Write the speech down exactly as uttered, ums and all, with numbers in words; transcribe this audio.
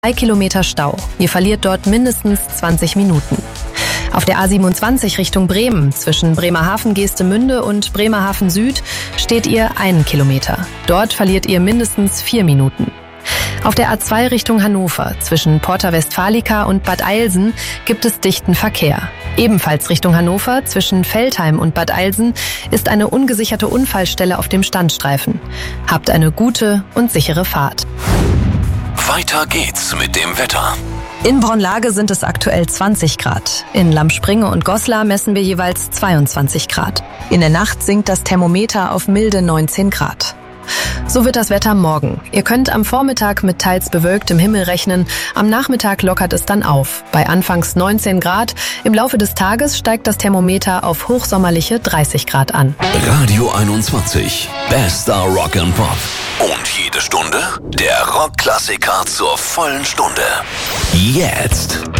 Drei Kilometer Stau. Ihr verliert dort mindestens zwanzig Minuten. Auf der A siebenundzwanzig Richtung Bremen, zwischen Bremerhaven-Geestemünde und Bremerhaven Süd, steht ihr einen Kilometer. Dort verliert ihr mindestens vier Minuten. Auf der A zwei Richtung Hannover, zwischen Porta Westfalica und Bad Eilsen, gibt es dichten Verkehr. Ebenfalls Richtung Hannover, zwischen Veltheim und Bad Eilsen, ist eine ungesicherte Unfallstelle auf dem Standstreifen. Habt eine gute und sichere Fahrt. Weiter geht's mit dem Wetter. In Braunlage sind es aktuell zwanzig Grad. In Lammspringe und Goslar messen wir jeweils zweiundzwanzig Grad. In der Nacht sinkt das Thermometer auf milde neunzehn Grad. So wird das Wetter morgen. Ihr könnt am Vormittag mit teils bewölktem Himmel rechnen. Am Nachmittag lockert es dann auf. Bei anfangs neunzehn Grad. Im Laufe des Tages steigt das Thermometer auf hochsommerliche dreißig Grad an. Radio einundzwanzig. Bester Rock and Pop. Und jede Stunde der Rockklassiker zur vollen Stunde. Jetzt.